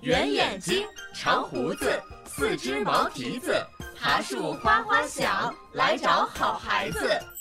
圆眼睛，长胡子，4只毛蹄子，爬树哗哗响，来找好孩子。